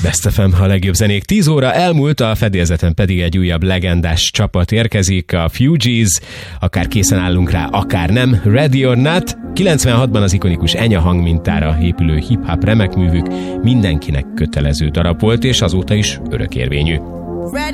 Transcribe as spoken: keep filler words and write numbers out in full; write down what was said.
Best ef em, a legjobb zenék. tíz óra elmúlt, a fedélzeten pedig egy újabb legendás csapat érkezik, a Fugees, akár készen állunk rá, akár nem, Ready or Not. kilencvenhatban az ikonikus Enya hangmintára épülő hip-hop remekművük mindenkinek kötelező darab volt, és azóta is örökérvényű.